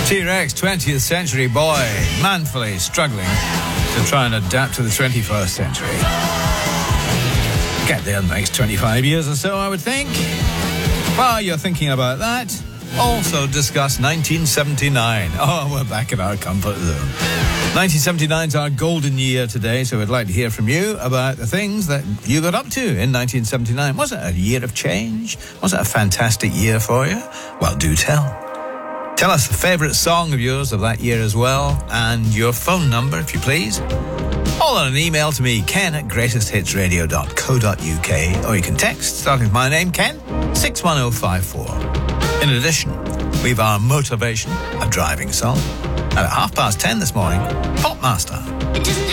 T-Rex, 20th century boy, manfully struggling to try and adapt to the 21st century. Get there in the next 25 years or so, I would think. While you're thinking about that, also discuss 1979. Oh, we're back in our comfort zone. 1979 is our golden year today, so we'd like to hear from you about the things that you got up to in 1979. Was it a year of change? Was it a fantastic year for you? Well, do tell. Tell us the favourite song of yours of that year as well, and your phone number, if you please. All on an email to me, ken@greatesthitsradio.co.uk, or you can text, starting with my name, Ken, 61054. In addition, we've our motivation, a driving song. At 10:30 this morning, Popmaster. It doesn't